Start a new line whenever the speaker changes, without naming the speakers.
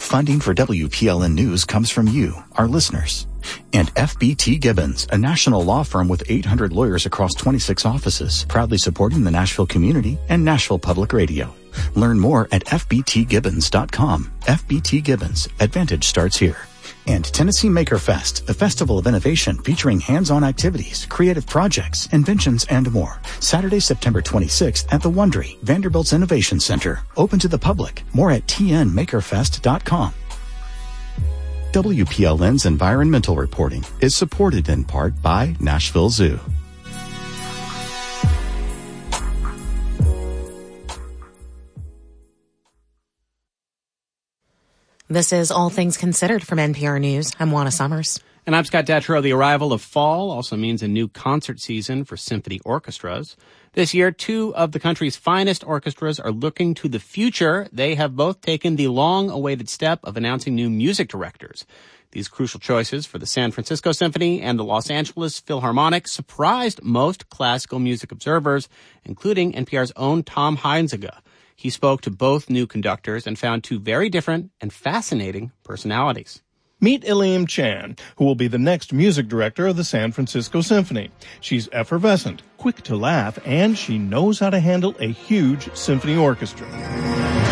Funding for WPLN News comes from you, our listeners. And FBT Gibbons, a national law firm with 800 lawyers across 26 offices, proudly supporting the Nashville community and Nashville Public Radio. Learn more at fbtgibbons.com. FBT Gibbons. Advantage starts here. And Tennessee Maker Fest, a festival of innovation featuring hands-on activities, creative projects, inventions, and more. Saturday, September 26th at the Wondery, Vanderbilt's Innovation Center. Open to the public. More at tnmakerfest.com. WPLN's environmental reporting is supported in part by Nashville Zoo.
This is All Things Considered from NPR News. I'm Juana Summers.
And I'm Scott Detrow. The arrival of fall also means a new concert season for symphony orchestras. This year, two of the country's finest orchestras are looking to the future. They have both taken the long-awaited step of announcing new music directors. These crucial choices for the San Francisco Symphony and the Los Angeles Philharmonic surprised most classical music observers, including NPR's own Tom Heinzige. He spoke to both new conductors and found two very different and fascinating personalities.
Meet Elaine Chan, who will be the next music director of the San Francisco Symphony. She's effervescent, quick to laugh, and she knows how to handle a huge symphony orchestra.